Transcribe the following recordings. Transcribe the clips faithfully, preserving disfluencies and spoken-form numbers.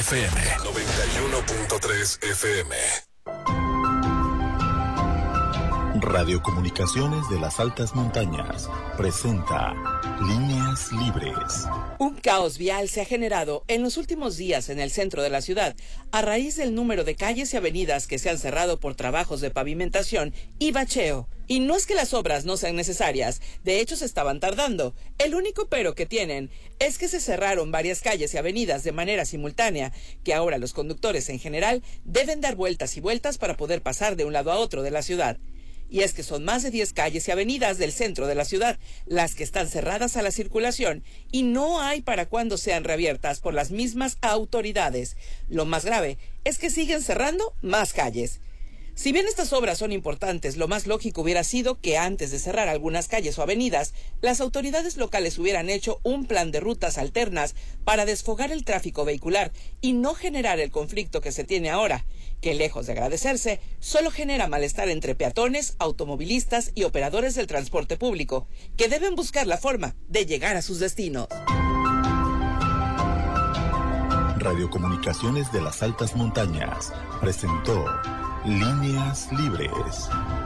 F M. noventa y uno punto tres F M. Radiocomunicaciones de las Altas Montañas presenta Líneas Libres. Un caos vial se ha generado en los últimos días en el centro de la ciudad a raíz del número de calles y avenidas que se han cerrado por trabajos de pavimentación y bacheo. Y no es que las obras no sean necesarias, de hecho se estaban tardando. El único pero que tienen es que se cerraron varias calles y avenidas de manera simultánea, que ahora los conductores en general deben dar vueltas y vueltas para poder pasar de un lado a otro de la ciudad. Y es que son más de diez calles y avenidas del centro de la ciudad las que están cerradas a la circulación y no hay para cuándo sean reabiertas por las mismas autoridades. Lo más grave es que siguen cerrando más calles. Si bien estas obras son importantes, lo más lógico hubiera sido que antes de cerrar algunas calles o avenidas, las autoridades locales hubieran hecho un plan de rutas alternas para desfogar el tráfico vehicular y no generar el conflicto que se tiene ahora, que lejos de agradecerse, solo genera malestar entre peatones, automovilistas y operadores del transporte público, que deben buscar la forma de llegar a sus destinos. Radiocomunicaciones de las Altas Montañas presentó Líneas Libres.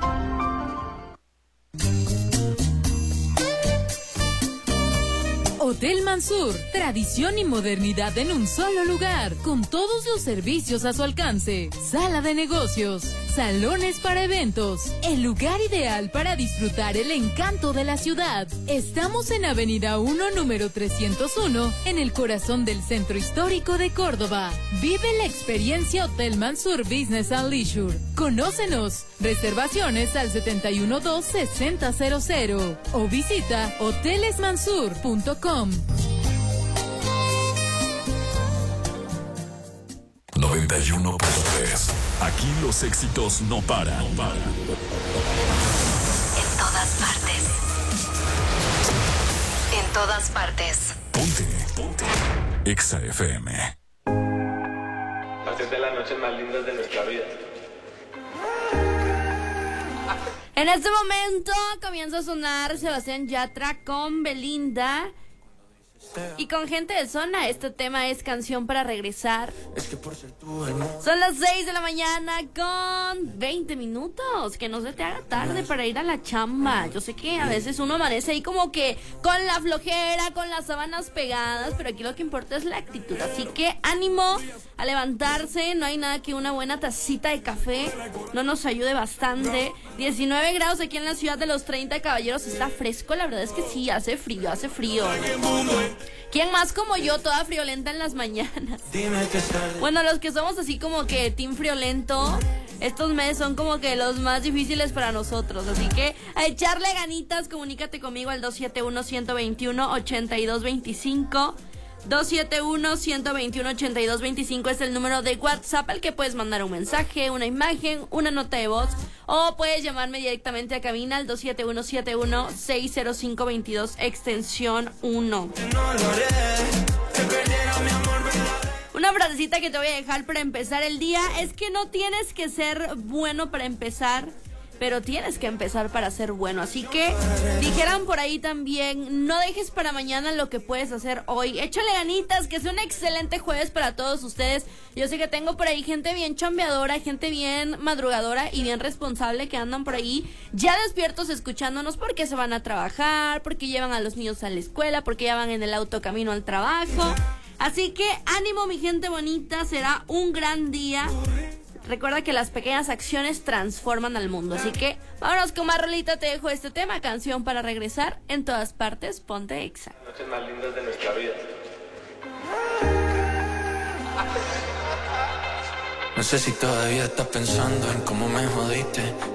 Hotel Mansur, tradición y modernidad en un solo lugar, con todos los servicios a su alcance. Sala de negocios, salones para eventos, el lugar ideal para disfrutar el encanto de la ciudad. Estamos en Avenida uno, número trescientos uno, en el corazón del centro histórico de Córdoba. Vive la experiencia Hotel Mansur Business and Leisure. Conócenos. Reservaciones al setenta y uno dos sesenta cero cero o visita hoteles mansur punto com. noventa y uno punto tres. Aquí los éxitos no paran. No paran. En todas partes. En todas partes. Ponte, ponte. Exa F M. Las siete de la noche más lindas de nuestra vida. En este momento comienza a sonar Sebastián Yatra con Belinda y con Gente de Zona. Este tema es Canción para Regresar. Son las seis de la mañana con veinte minutos. Que no se te haga tarde para ir a la chamba. Yo sé que a veces uno amanece ahí como que con la flojera, con las sábanas pegadas, pero aquí lo que importa es la actitud. Así que ánimo a levantarse. No hay nada que una buena tacita de café no nos ayude bastante. diecinueve grados aquí en la ciudad de los treinta caballeros. Está fresco, la verdad es que sí, hace frío, hace frío. ¿Quién más como yo, toda friolenta en las mañanas? Bueno, los que somos así como que team friolento, estos meses son como que los más difíciles para nosotros. Así que a echarle ganitas. Comunícate conmigo al dos siete uno, uno dos uno, ocho dos dos cinco. dos siete uno, uno dos uno, ocho dos dos cinco es el número de WhatsApp al que puedes mandar un mensaje, una imagen, una nota de voz, o puedes llamarme directamente a cabina al dos siete uno, siete uno, seis cero cinco, veintidós extensión uno. Una frasecita que te voy a dejar para empezar el día es que no tienes que ser bueno para empezar, pero tienes que empezar para ser bueno. Así que dijeran por ahí también, no dejes para mañana lo que puedes hacer hoy. Échale ganitas, que sea un excelente jueves para todos ustedes. Yo sé que tengo por ahí gente bien chambeadora, gente bien madrugadora y bien responsable que andan por ahí ya despiertos escuchándonos porque se van a trabajar, porque llevan a los niños a la escuela, porque ya van en el auto camino al trabajo. Así que ánimo, mi gente bonita, será un gran día. Recuerda que las pequeñas acciones transforman al mundo. Así que vámonos con más rolita. Te dejo este tema, Canción para Regresar. En todas partes, ponte Exa. Las noches más lindas de nuestra vida. No sé si todavía estás pensando en cómo me jodiste.